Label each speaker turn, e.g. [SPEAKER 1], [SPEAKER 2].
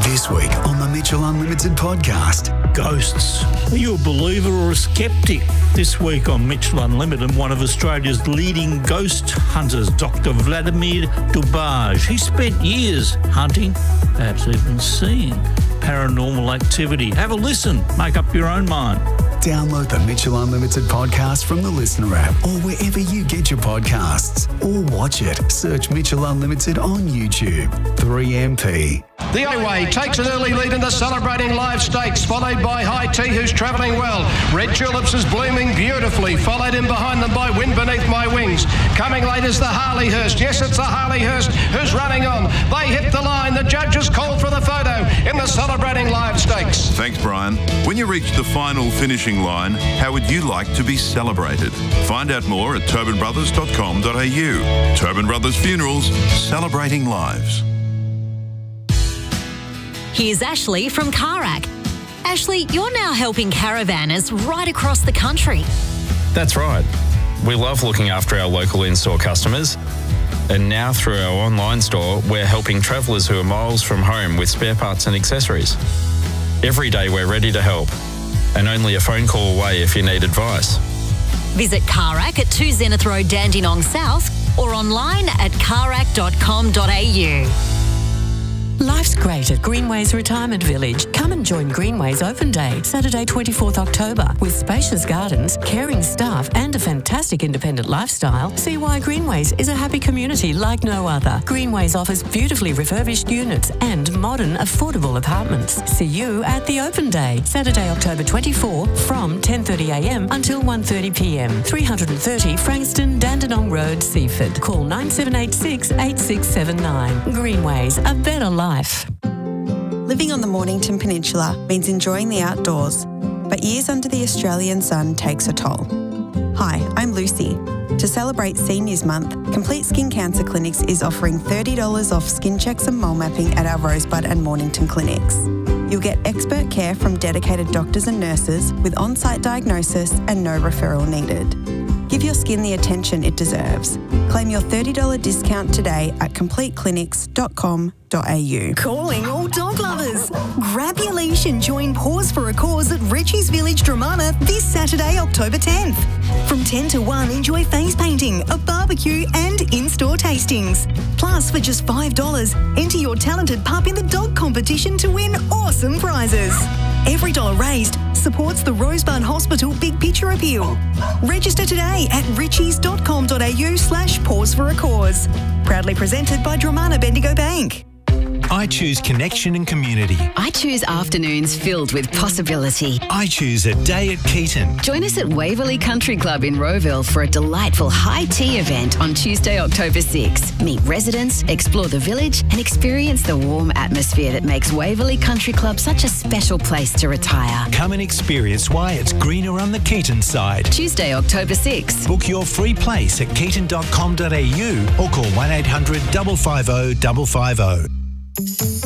[SPEAKER 1] This week on the Mitchell Unlimited podcast.
[SPEAKER 2] Ghosts. Are you a believer or a skeptic? This week on Mitchell Unlimited, one of Australia's leading ghost hunters, Dr. Vladimir Dubaj. He spent years hunting, perhaps even seeing paranormal activity. Have a listen. Make up your own mind.
[SPEAKER 1] Download the Mitchell Unlimited podcast from the Listener app or wherever you get your podcasts. Or watch it. Search Mitchell Unlimited on YouTube. 3MP.
[SPEAKER 3] The Away takes an early lead in the Celebrating Live Stakes, followed by High Tea, who's travelling well. Red Tulips is blooming beautifully, followed in behind them by Wind Beneath My Wings. Coming late is the Harleyhurst. Yes, it's the Harleyhurst who's running on. They hit the line. The judges called for the photo in the Celebrating Live Stakes.
[SPEAKER 4] Thanks, Brian. When you reach the final finishing line, how would you like to be celebrated? Find out more at turbinbrothers.com.au. Turbin Brothers Funerals, celebrating lives.
[SPEAKER 5] Here's Ashley from Carac. Ashley, you're now helping caravanners right across the country.
[SPEAKER 6] That's right. We love looking after our local in-store customers. And now through our online store, we're helping travellers who are miles from home with spare parts and accessories. Every day we're ready to help. And only a phone call away if you need advice.
[SPEAKER 5] Visit Carac at 2 Zenith Road, Dandenong South, or online at carac.com.au.
[SPEAKER 7] Life's great at Greenways Retirement Village. Come and join Greenways Open Day, Saturday 24th October. With spacious gardens, caring staff and a fantastic independent lifestyle, see why Greenways is a happy community like no other. Greenways offers beautifully refurbished units and modern, affordable apartments. See you at the Open Day, Saturday, October 24 from 10:30am until 1:30pm. 330 Frankston, Dandenong Road, Seaford. Call 9786 8679. Greenways, a better life.
[SPEAKER 8] Living on the Mornington Peninsula means enjoying the outdoors, but years under the Australian sun takes a toll. Hi, I'm Lucy. To celebrate Seniors Month, Complete Skin Cancer Clinics is offering $30 off skin checks and mole mapping at our Rosebud and Mornington clinics. You'll get expert care from dedicated doctors and nurses with on-site diagnosis and no referral needed. Give your skin the attention it deserves. Claim your $30 discount today at completeclinics.com.au.
[SPEAKER 9] Calling all dog lovers. Grab your leash and join Paws for a Cause at Ritchie's Village, Dromana this Saturday, October 10th. From 10 to 1, enjoy face painting, a barbecue and in-store tastings. Plus, for just $5, enter your talented pup in the dog competition to win awesome prizes. Every dollar raised supports the Rosebud Hospital Big Picture Appeal. Register today at richies.com.au/Pause for a Cause. Proudly presented by Dromana Bendigo Bank.
[SPEAKER 10] I choose connection and community.
[SPEAKER 11] I choose afternoons filled with possibility.
[SPEAKER 10] I choose a day at Keaton.
[SPEAKER 11] Join us at Waverley Country Club in Rowville for a delightful high tea event on Tuesday, October 6. Meet residents, explore the village and experience the warm atmosphere that makes Waverley Country Club such a special place to retire.
[SPEAKER 10] Come and experience why it's greener on the Keaton side.
[SPEAKER 11] Tuesday, October 6.
[SPEAKER 10] Book your free place at keaton.com.au or call 1800 550 550.